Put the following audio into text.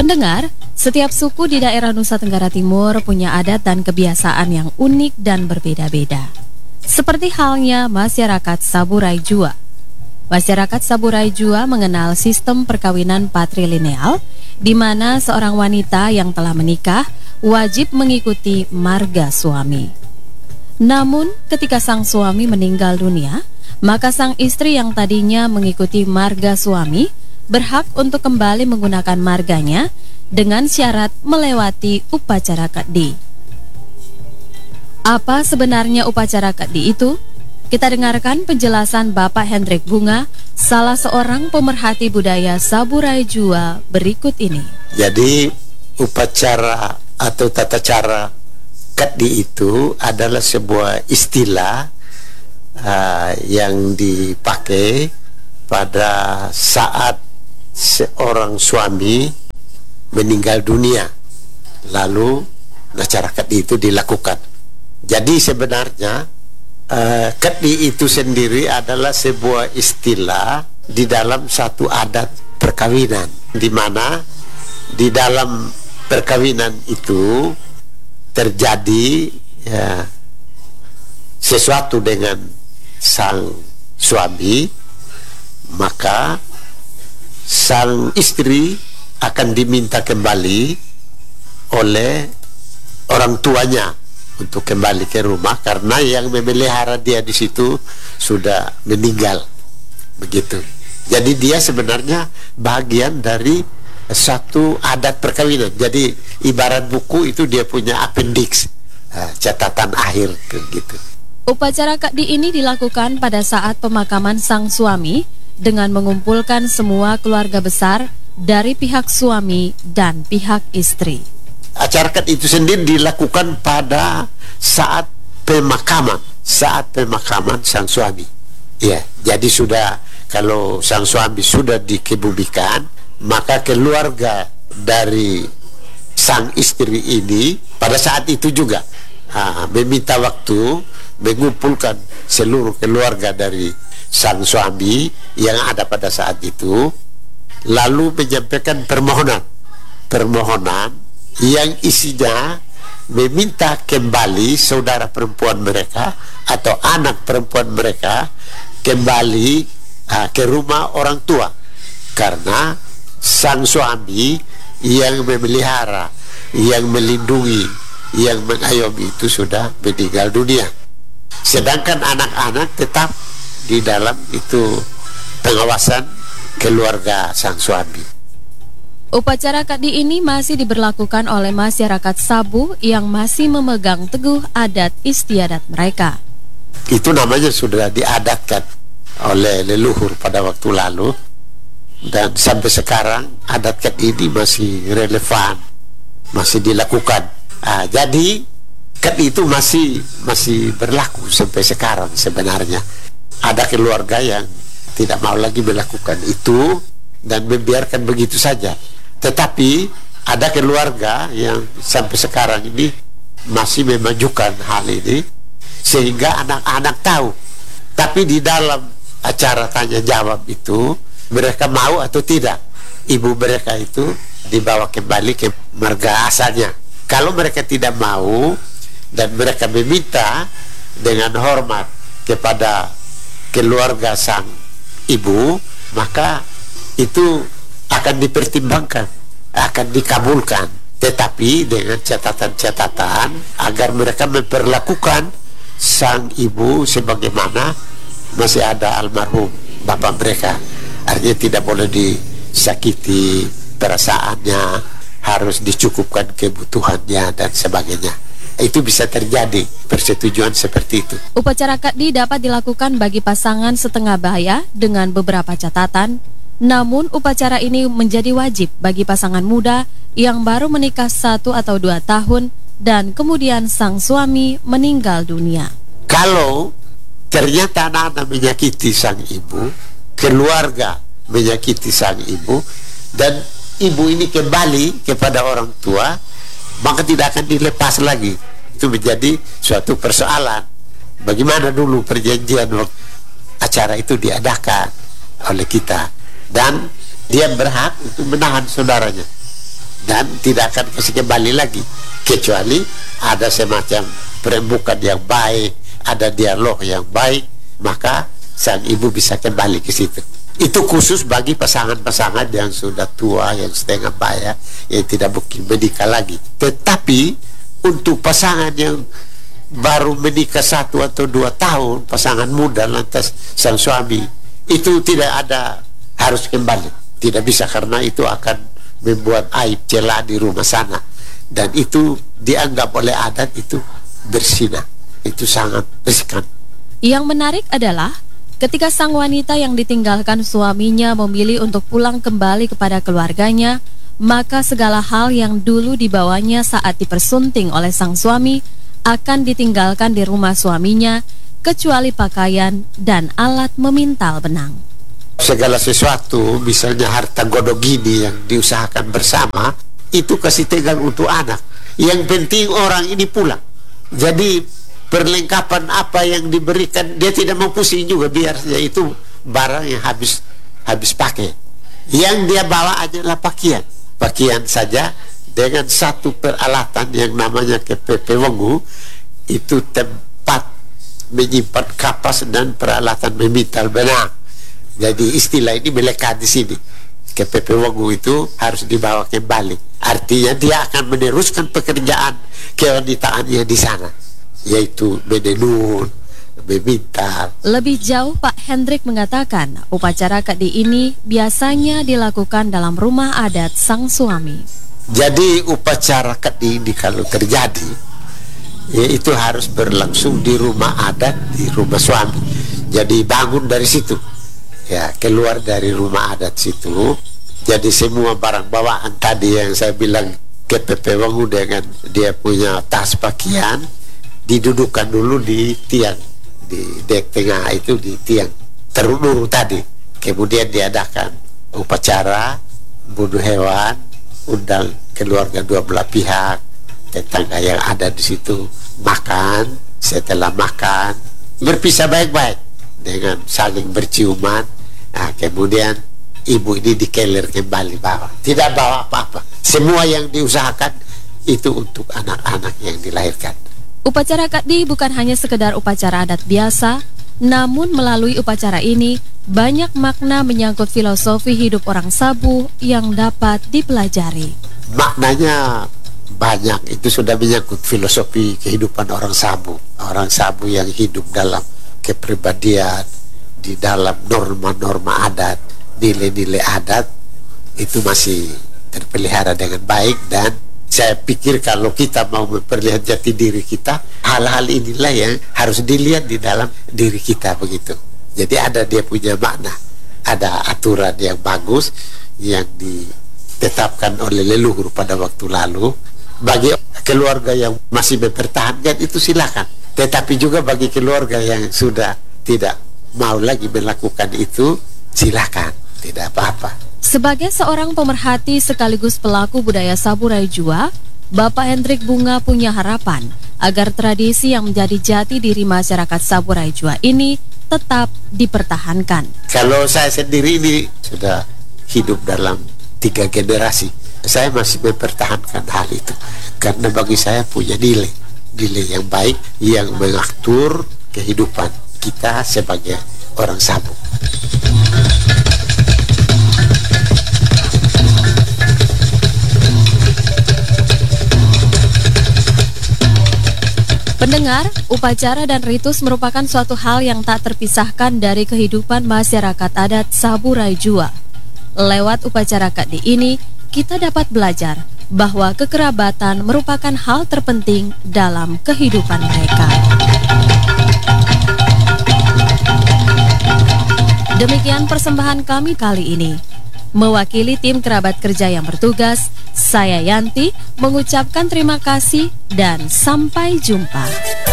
Pendengar, setiap suku di daerah Nusa Tenggara Timur punya adat dan kebiasaan yang unik dan berbeda-beda. Seperti halnya masyarakat Saburai Jua. Masyarakat Saburai Jua mengenal sistem perkawinan patrilineal, di mana seorang wanita yang telah menikah wajib mengikuti marga suami. Namun, ketika sang suami meninggal dunia, maka sang istri yang tadinya mengikuti marga suami berhak untuk kembali menggunakan marganya dengan syarat melewati upacara kadi. Apa sebenarnya upacara kadi itu? Kita dengarkan penjelasan Bapak Hendrik Bunga, salah seorang pemerhati budaya Saburai Jua berikut ini. Jadi upacara atau tata cara kadi itu adalah sebuah istilah yang dipakai pada saat seorang suami meninggal dunia, lalu acara kadi itu dilakukan. Jadi sebenarnya kadi itu sendiri adalah sebuah istilah di dalam satu adat perkawinan, di mana di dalam perkawinan itu terjadi sesuatu dengan sang suami, maka sang istri akan diminta kembali oleh orang tuanya untuk kembali ke rumah karena yang memelihara dia di situ sudah meninggal. Begitu. Jadi dia sebenarnya bagian dari satu adat perkawinan. Jadi ibarat buku itu dia punya appendix, catatan akhir gitu. Upacara kadi ini dilakukan pada saat pemakaman sang suami dengan mengumpulkan semua keluarga besar dari pihak suami dan pihak istri. Acara kadi itu sendiri dilakukan pada saat pemakaman sang suami. Ya, jadi sudah kalau sang suami sudah dikebumikan, maka keluarga dari sang istri ini pada saat itu juga meminta waktu mengumpulkan seluruh keluarga dari sang suami yang ada pada saat itu, lalu menyampaikan permohonan yang isinya meminta kembali saudara perempuan mereka atau anak perempuan mereka kembali ke rumah orang tua karena sang suami yang memelihara, yang melindungi, yang mengayomi itu sudah meninggal dunia. Sedangkan anak-anak tetap di dalam itu pengawasan keluarga sang suami. Upacara kadi ini masih diberlakukan oleh masyarakat Sabu yang masih memegang teguh adat istiadat mereka. Itu namanya sudah diadatkan oleh leluhur pada waktu lalu, dan sampai sekarang adat kadi ini masih relevan, masih dilakukan. Jadi kadi itu masih berlaku sampai sekarang sebenarnya. Ada keluarga yang tidak mau lagi melakukan itu dan membiarkan begitu saja. Tetapi ada keluarga yang sampai sekarang ini masih memajukan hal ini sehingga anak-anak tahu. Tapi di dalam acara tanya jawab itu mereka mau atau tidak ibu mereka itu dibawa kembali ke marga asalnya. Kalau mereka tidak mau dan mereka meminta dengan hormat kepada keluarga sang ibu, maka itu akan dipertimbangkan, akan dikabulkan, tetapi dengan catatan-catatan agar mereka memperlakukan sang ibu sebagaimana masih ada almarhum bapak mereka. Artinya tidak boleh disakiti perasaannya, harus dicukupkan kebutuhannya dan sebagainya. Itu bisa terjadi persetujuan seperti itu. Upacara kadi dapat dilakukan bagi pasangan setengah baya dengan beberapa catatan. Namun upacara ini menjadi wajib bagi pasangan muda yang baru menikah 1 atau 2 tahun dan kemudian sang suami meninggal dunia. Kalau ternyata anak-anak menyakiti sang ibu, keluarga menyakiti sang ibu, dan ibu ini kembali kepada orang tua, maka tidak akan dilepas lagi. Itu menjadi suatu persoalan. Bagaimana dulu perjanjian waktu acara itu diadakan oleh kita, dan dia berhak untuk menahan saudaranya. dan tidak akan kasih kembali lagi kecuali ada semacam perembukan yang baik, ada dialog yang baik, maka sang ibu bisa kembali ke situ. Itu khusus bagi pasangan-pasangan yang sudah tua, yang setengah baya, yang tidak mungkin menikah lagi. Tetapi untuk pasangan yang baru menikah 1 atau 2 tahun, pasangan muda, lantas sang suami itu tidak ada, harus kembali, tidak bisa, karena itu akan membuat aib celah di rumah sana, dan itu dianggap oleh adat itu berzina. Itu sangat riskan. Yang menarik adalah ketika sang wanita yang ditinggalkan suaminya memilih untuk pulang kembali kepada keluarganya, maka segala hal yang dulu dibawanya saat dipersunting oleh sang suami akan ditinggalkan di rumah suaminya, kecuali pakaian dan alat memintal benang. Segala sesuatu, misalnya harta godok gini yang diusahakan bersama, itu kasih tegang untuk anak. Yang penting orang ini pulang. Jadi perlengkapan apa yang diberikan, dia tidak mau pusing juga, biar saja itu barang yang habis pakai. Yang dia bawa adalah pakaian saja, dengan satu peralatan yang namanya KPP Wongu, itu tempat menyimpan kapas dan peralatan memintal benang. Jadi istilah ini melekat di sini. KPP Wongu itu harus dibawa kembali. Artinya dia akan meneruskan pekerjaan kewanitaannya di sana, yaitu menenun, memintal. Lebih jauh, Pak Hendrik mengatakan upacara kadi ini biasanya dilakukan dalam rumah adat sang suami. Jadi upacara kadi ini kalau terjadi, ya itu harus berlangsung di rumah adat, di rumah suami. Jadi bangun dari situ, ya keluar dari rumah adat situ. Jadi semua barang bawaan tadi yang saya bilang, KPP Wongu dengan dia punya tas pakaian, didudukkan dulu di tiang, di dek tengah itu, di tiang terulur tadi. Kemudian diadakan upacara bunuh hewan, undang keluarga dua belah pihak, tetangga yang ada di situ, makan. Setelah makan berpisah baik-baik dengan saling berciuman. Nah, kemudian ibu ini dikelir kembali bawa, tidak bawa apa-apa. Semua yang diusahakan itu untuk anak-anak yang dilahirkan. Upacara kadi bukan hanya sekedar upacara adat biasa, namun melalui upacara ini banyak makna menyangkut filosofi hidup orang Sabu yang dapat dipelajari. Maknanya banyak, itu sudah menyangkut filosofi kehidupan orang Sabu. Orang Sabu yang hidup dalam kepribadian, di dalam norma-norma adat, nilai-nilai adat, itu masih terpelihara dengan baik. Dan saya pikir kalau kita mau memperlihat jati diri kita, hal-hal inilah yang harus dilihat di dalam diri kita, begitu. Jadi ada dia punya makna, ada aturan yang bagus yang ditetapkan oleh leluhur pada waktu lalu. Bagi keluarga yang masih mempertahankan itu silakan, tetapi juga bagi keluarga yang sudah tidak mau lagi melakukan itu, silakan, tidak apa-apa. Sebagai seorang pemerhati sekaligus pelaku budaya Saburai Jua, Bapak Hendrik Bunga punya harapan agar tradisi yang menjadi jati diri masyarakat Saburai Jua ini tetap dipertahankan. Kalau saya sendiri ini sudah hidup dalam 3 generasi, saya masih mempertahankan hal itu, karena bagi saya punya nilai yang baik yang mengatur kehidupan kita sebagai orang Sabu. Pendengar, upacara dan ritus merupakan suatu hal yang tak terpisahkan dari kehidupan masyarakat adat Saburai Jua. Lewat upacara kadi ini, kita dapat belajar bahwa kekerabatan merupakan hal terpenting dalam kehidupan mereka. Demikian persembahan kami kali ini. Mewakili tim kerabat kerja yang bertugas, saya Yanti mengucapkan terima kasih dan sampai jumpa.